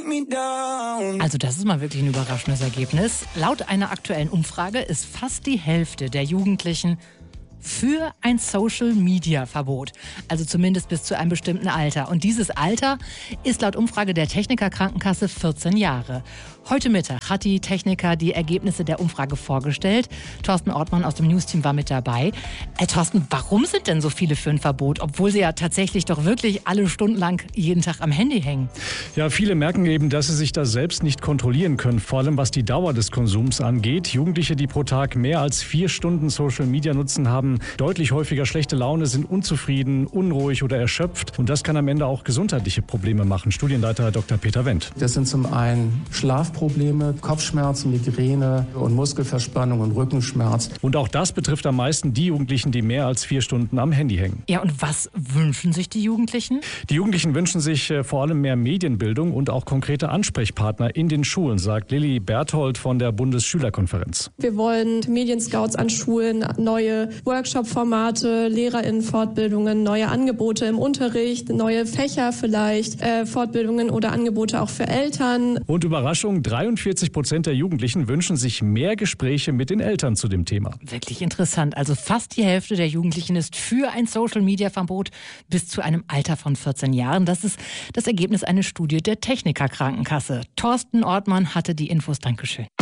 Also das ist mal wirklich ein überraschendes Ergebnis. Laut einer aktuellen Umfrage ist fast die Hälfte der Jugendlichen für ein Social-Media-Verbot. Also zumindest bis zu einem bestimmten Alter. Und dieses Alter ist laut Umfrage der Techniker Krankenkasse 14 Jahre. Heute Mittag hat die Techniker die Ergebnisse der Umfrage vorgestellt. Thorsten Ortmann aus dem News-Team war mit dabei. Thorsten, warum sind denn so viele für ein Verbot, obwohl sie ja tatsächlich doch wirklich alle Stunden lang jeden Tag am Handy hängen? Ja, viele merken eben, dass sie sich das selbst nicht kontrollieren können, vor allem was die Dauer des Konsums angeht. Jugendliche, die pro Tag mehr als 4 Stunden Social Media nutzen, haben deutlich häufiger schlechte Laune, sind unzufrieden, unruhig oder erschöpft. Und das kann am Ende auch gesundheitliche Probleme machen. Studienleiter Dr. Peter Wendt. Das sind zum einen Schlafprobleme, Kopfschmerzen, Migräne und Muskelverspannung und Rückenschmerz. Und auch das betrifft am meisten die Jugendlichen, die mehr als 4 Stunden am Handy hängen. Ja, und was wünschen sich die Jugendlichen? Die Jugendlichen wünschen sich vor allem mehr Medienbildung und auch konkrete Ansprechpartner in den Schulen, sagt Lilly Berthold von der Bundesschülerkonferenz. Wir wollen Medienscouts an Schulen, neue Workshop-Formate, LehrerInnen-Fortbildungen, neue Angebote im Unterricht, neue Fächer vielleicht, Fortbildungen oder Angebote auch für Eltern. Und Überraschung, 43% der Jugendlichen wünschen sich mehr Gespräche mit den Eltern zu dem Thema. Wirklich interessant. Also fast die Hälfte der Jugendlichen ist für ein Social-Media-Verbot bis zu einem Alter von 14 Jahren. Das ist das Ergebnis einer Studie der Techniker Krankenkasse. Thorsten Ortmann hatte die Infos. Dankeschön.